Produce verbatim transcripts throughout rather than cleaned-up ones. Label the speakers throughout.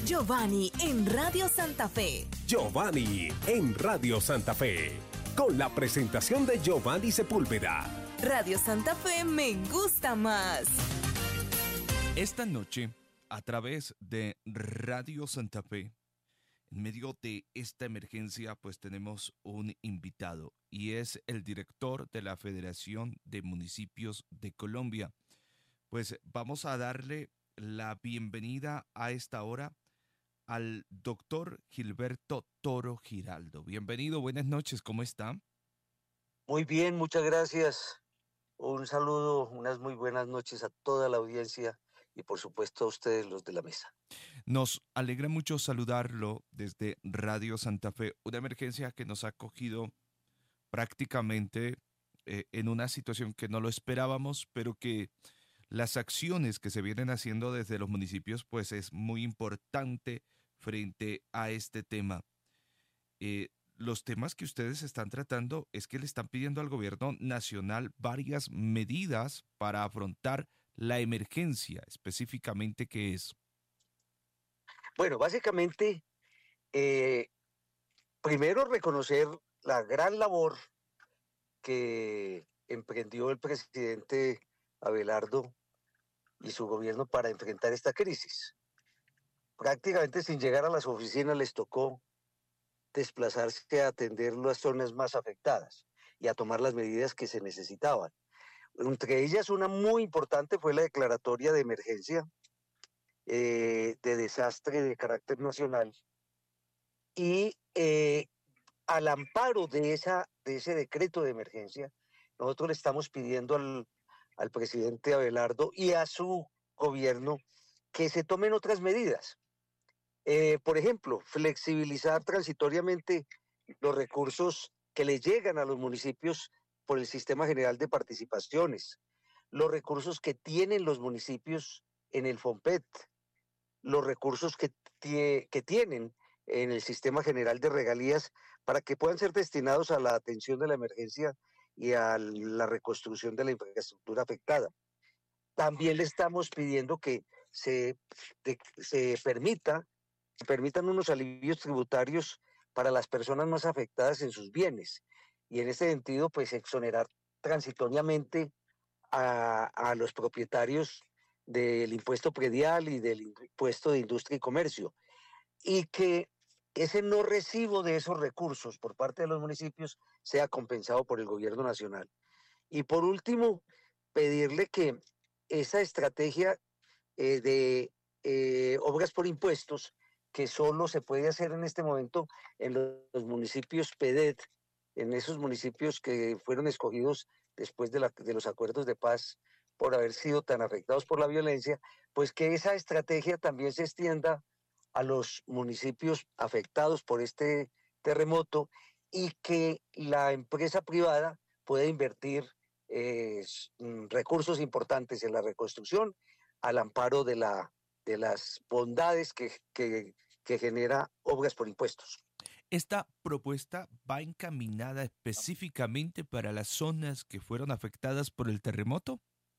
Speaker 1: Giovanni en Radio Santa Fe.
Speaker 2: Giovanni en Radio Santa Fe. Con la presentación de Giovanni Sepúlveda.
Speaker 1: Radio Santa Fe me gusta más.
Speaker 3: Esta noche, a través de Radio Santa Fe, en medio de esta emergencia, pues tenemos un invitado y es el director de la Federación de Municipios de Colombia. Pues vamos a darle la bienvenida a esta hora al doctor Gilberto Toro Giraldo. Bienvenido, buenas noches, ¿cómo está?
Speaker 4: Muy bien, muchas gracias. Un saludo, unas muy buenas noches a toda la audiencia y por supuesto a ustedes los de la mesa.
Speaker 3: Nos alegra mucho saludarlo desde Radio Santa Fe, una emergencia que nos ha cogido prácticamente eh, en una situación que no lo esperábamos, pero que las acciones que se vienen haciendo desde los municipios pues es muy importante frente a este tema. Eh, los temas que ustedes están tratando es que le están pidiendo al gobierno nacional varias medidas para afrontar la emergencia, específicamente, ¿qué es?
Speaker 4: Bueno, básicamente, eh, primero reconocer la gran labor que emprendió el presidente Abelardo y su gobierno para enfrentar esta crisis. Prácticamente sin llegar a las oficinas les tocó desplazarse a atender las zonas más afectadas y a tomar las medidas que se necesitaban. Entre ellas, una muy importante fue la declaratoria de emergencia eh, de desastre de carácter nacional y eh, al amparo de, esa, de ese decreto de emergencia, nosotros le estamos pidiendo al, al presidente Abelardo y a su gobierno que se tomen otras medidas. Eh, por ejemplo, flexibilizar transitoriamente los recursos que le llegan a los municipios por el Sistema General de Participaciones, los recursos que tienen los municipios en el FOMPET, los recursos que, tie, que tienen en el Sistema General de Regalías para que puedan ser destinados a la atención de la emergencia y a la reconstrucción de la infraestructura afectada. También le estamos pidiendo que se, de, se permita permitan unos alivios tributarios para las personas más afectadas en sus bienes y en ese sentido pues exonerar transitoriamente a, a los propietarios del impuesto predial y del impuesto de industria y comercio y que ese no recibo de esos recursos por parte de los municipios sea compensado por el gobierno nacional. Y por último, pedirle que esa estrategia eh, de eh, obras por impuestos que solo se puede hacer en este momento en los municipios P E D E T, en esos municipios que fueron escogidos después de, la, de los acuerdos de paz por haber sido tan afectados por la violencia, pues que esa estrategia también se extienda a los municipios afectados por este terremoto y que la empresa privada pueda invertir eh, recursos importantes en la reconstrucción al amparo de la de las bondades que, que, que genera obras por impuestos.
Speaker 3: ¿Esta propuesta va encaminada específicamente para las zonas que fueron afectadas por el terremoto?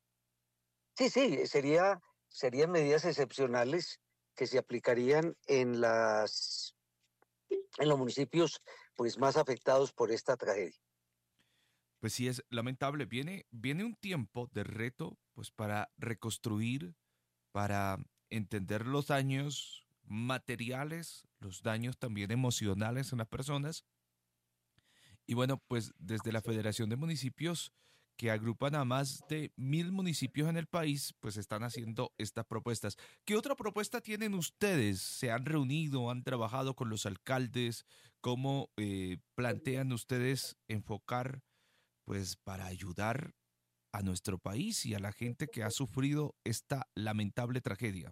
Speaker 4: Sí, sí, sería, serían medidas excepcionales que se aplicarían en, las, en los municipios pues, más afectados por esta tragedia.
Speaker 3: Pues sí, es lamentable. Viene, viene un tiempo de reto pues, para reconstruir, para entender los daños materiales, los daños también emocionales en las personas. Y bueno, pues desde la Federación de Municipios, que agrupan a más de mil municipios en el país, pues están haciendo estas propuestas. ¿Qué otra propuesta tienen ustedes? ¿Se han reunido, han trabajado con los alcaldes? ¿Cómo eh, plantean ustedes enfocar pues para ayudar a nuestro país y a la gente que ha sufrido esta lamentable tragedia?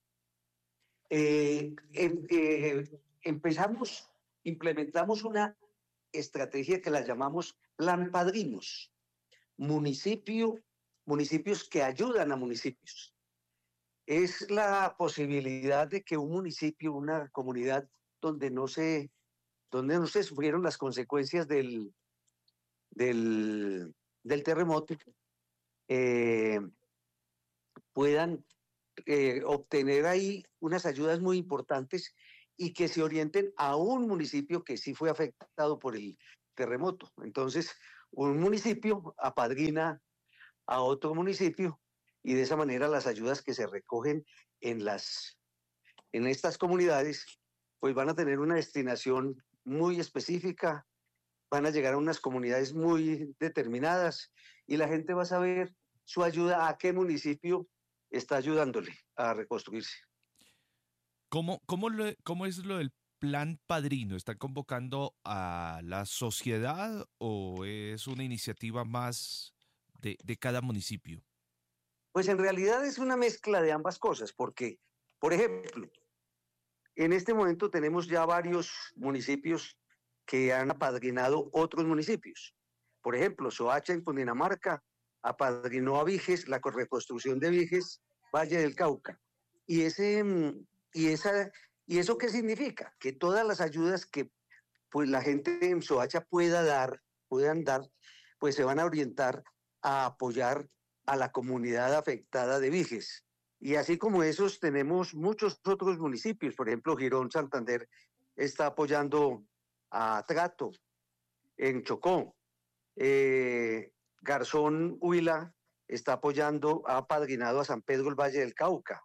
Speaker 4: Eh, eh, eh, empezamos, implementamos una estrategia que la llamamos Plan Padrinos, municipio, municipios que ayudan a municipios. Es la posibilidad de que un municipio, una comunidad donde no se, donde no se sufrieron las consecuencias del, del, del terremoto, eh, puedan eh, obtener ahí unas ayudas muy importantes y que se orienten a un municipio que sí fue afectado por el terremoto. Entonces, un municipio apadrina a otro municipio y de esa manera las ayudas que se recogen en, las, en estas comunidades pues van a tener una destinación muy específica, van a llegar a unas comunidades muy determinadas y la gente va a saber su ayuda a qué municipio está ayudándole a reconstruirse.
Speaker 3: ¿Cómo, cómo, lo- cómo es lo del plan padrino? ¿Están convocando a la sociedad o es una iniciativa más de, de cada municipio?
Speaker 4: Pues en realidad es una mezcla de ambas cosas, porque, por ejemplo, en este momento tenemos ya varios municipios que han apadrinado otros municipios. Por ejemplo, Soacha en Cundinamarca apadrinó a Viges, la reconstrucción de Viges, Valle del Cauca. Y, ese, mm, y, esa, ¿Y eso qué significa? Que todas las ayudas que pues, la gente en Soacha pueda dar, puedan dar, pues se van a orientar a apoyar a la comunidad afectada de Viges. Y así como esos, tenemos muchos otros municipios. Por ejemplo, Girón, Santander, está apoyando a Trato en Chocó. Eh, Garzón, Huila, está apoyando, ha apadrinado a San Pedro el Valle del Cauca.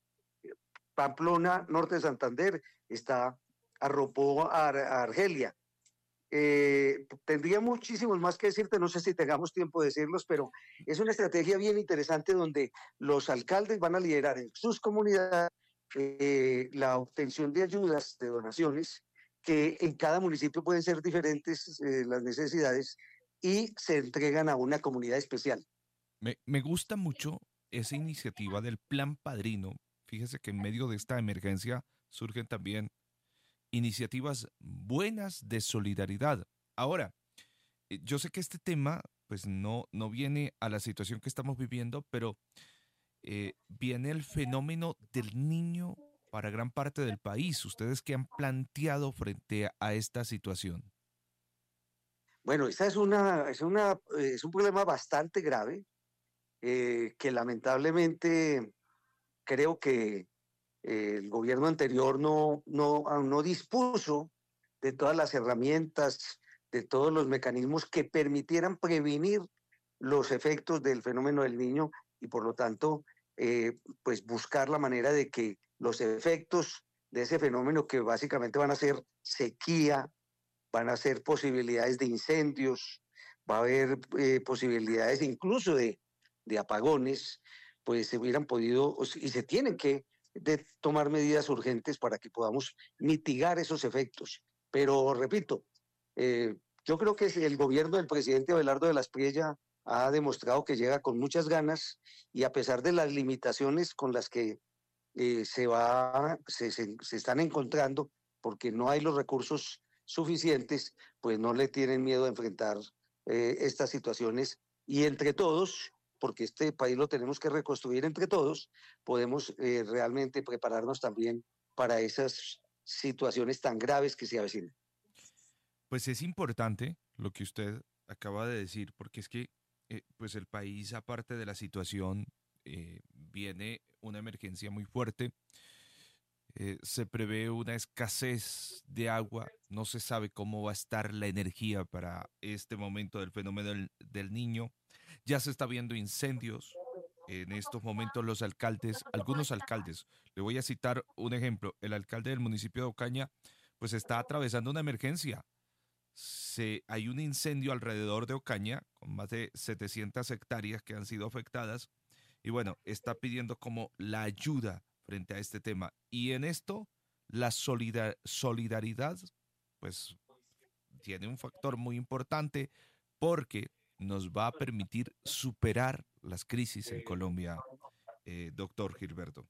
Speaker 4: Pamplona, norte de Santander, está arropó a, a Argelia. Eh, tendría muchísimos más que decirte, no sé si tengamos tiempo de decirlos, pero es una estrategia bien interesante donde los alcaldes van a liderar en sus comunidades eh, la obtención de ayudas, de donaciones, que en cada municipio pueden ser diferentes eh, las necesidades y se entregan a una comunidad especial.
Speaker 3: Me, me gusta mucho esa iniciativa del plan padrino. Fíjese que en medio de esta emergencia surgen también iniciativas buenas de solidaridad. Ahora, eh, yo sé que este tema pues no, no viene a la situación que estamos viviendo, pero eh, viene el fenómeno del niño para gran parte del país. ¿Ustedes qué han planteado frente a, a esta situación?
Speaker 4: Bueno, esta es, una, es, una, es un problema bastante grave eh, que lamentablemente creo que eh, el gobierno anterior no, no, no dispuso de todas las herramientas, de todos los mecanismos que permitieran prevenir los efectos del fenómeno del niño y por lo tanto, eh, pues buscar la manera de que los efectos de ese fenómeno que básicamente van a ser sequía, van a ser posibilidades de incendios, va a haber eh, posibilidades incluso de, de apagones, pues se hubieran podido y se tienen que de tomar medidas urgentes para que podamos mitigar esos efectos. Pero repito, eh, yo creo que el gobierno del presidente Abelardo de la Espriella ha demostrado que llega con muchas ganas y a pesar de las limitaciones con las que eh, se, va, se, se, se están encontrando, porque no hay los recursos suficientes, pues no le tienen miedo a enfrentar eh, estas situaciones y entre todos, porque este país lo tenemos que reconstruir entre todos, podemos eh, realmente prepararnos también para esas situaciones tan graves que se avecinan.
Speaker 3: Pues es importante lo que usted acaba de decir, porque es que eh, pues el país, aparte de la situación, eh, viene una emergencia muy fuerte. Eh, se prevé una escasez de agua, no se sabe cómo va a estar la energía para este momento del fenómeno del, del niño. Ya se está viendo incendios. En estos momentos los alcaldes, algunos alcaldes, le voy a citar un ejemplo, el alcalde del municipio de Ocaña, pues está atravesando una emergencia. Se, hay un incendio alrededor de Ocaña, con más de setecientas hectáreas que han sido afectadas, y bueno, está pidiendo como la ayuda frente a este tema. Y en esto, la solidar solidaridad, pues, tiene un factor muy importante porque nos va a permitir superar las crisis en Colombia, eh, doctor Gilberto.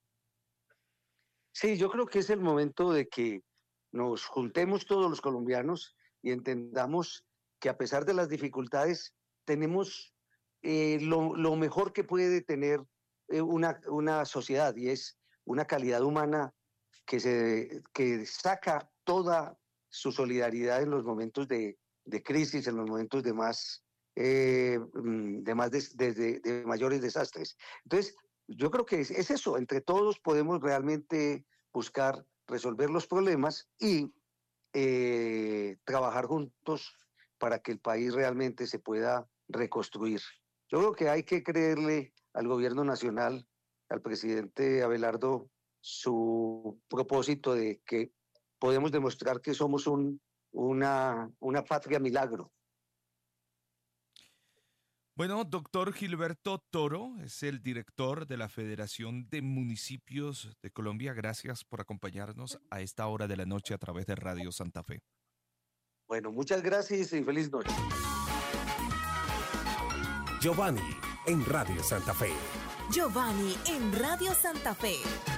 Speaker 4: Sí, yo creo que es el momento de que nos juntemos todos los colombianos y entendamos que a pesar de las dificultades, tenemos eh, lo, lo, mejor que puede tener eh, una, una sociedad y es una calidad humana que, se, que saca toda su solidaridad en los momentos de, de crisis, en los momentos de más, eh, de, más de, de, de mayores desastres. Entonces, yo creo que es, es eso, entre todos podemos realmente buscar resolver los problemas y eh, trabajar juntos para que el país realmente se pueda reconstruir. Yo creo que hay que creerle al gobierno nacional, al presidente Abelardo, su propósito de que podemos demostrar que somos un, una, una patria milagro.
Speaker 3: Bueno, doctor Gilberto Toro es el director de la Federación de Municipios de Colombia. Gracias por acompañarnos a esta hora de la noche a través de Radio Santa Fe.
Speaker 4: Bueno, muchas gracias y feliz noche.
Speaker 2: Giovanni en Radio Santa Fe.
Speaker 1: Giovanni en Radio Santa Fe.